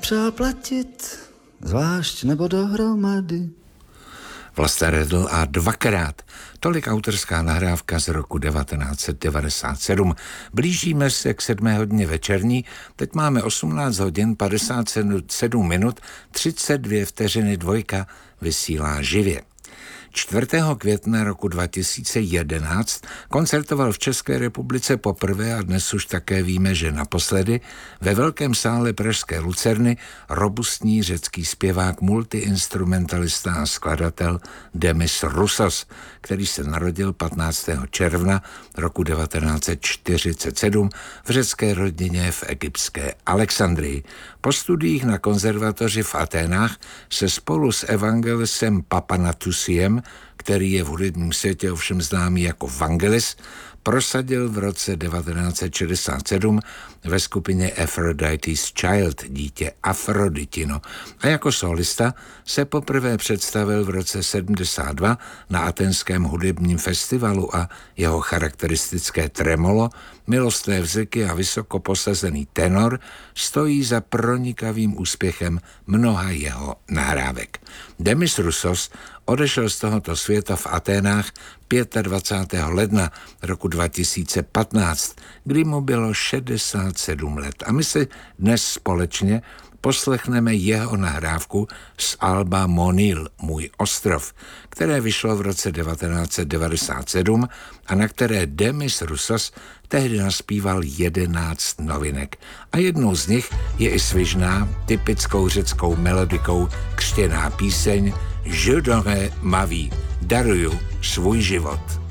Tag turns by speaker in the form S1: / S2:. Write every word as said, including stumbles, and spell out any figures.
S1: potřeba platit, zvlášť nebo dohromady.
S2: Vlasta Redl a dvakrát. Tolik autorská nahrávka z roku devatenáct set devadesát sedm. Blížíme se k sedmé hodině večerní. Teď máme osmnáct hodin padesát sedm minut, třicet dvě vteřiny. Dvojka vysílá živě. čtvrtého května roku dva tisíce jedenáct koncertoval v České republice poprvé a dnes už také víme, že naposledy ve velkém sále pražské Lucerny robustní řecký zpěvák, multiinstrumentalista a skladatel Demis Roussos, který se narodil patnáctého června roku devatenáct set čtyřicet sedm v řecké rodině v egyptské Alexandrii. Po studiích na konzervatoři v Aténách se spolu s Evangelisem Papanatusiem, který je v hudebním světě ovšem známý jako Vangelis, prosadil v roce devatenáct set šedesát sedm ve skupině Aphrodite's Child, dítě Afroditino, a jako solista se poprvé představil v roce sedmdesát dva na Aténském hudebním festivalu a jeho charakteristické tremolo, milostné vzeky a vysoko posazený tenor stojí za pronikavým úspěchem mnoha jeho nahrávek. Demis Roussos odešel z tohoto světa v Aténách dvacátého pátého ledna roku dva tisíce patnáct, kdy mu bylo šedesát sedm let. A my si dnes společně poslechneme jeho nahrávku z alba Monil, Můj ostrov, které vyšlo v roce devatenáct set devadesát sedm a na které Demis Roussos tehdy naspíval jedenáct novinek. A jednou z nich je i svižná, typickou řeckou melodikou křtěná píseň Je donnerai ma vie, daruju svůj život.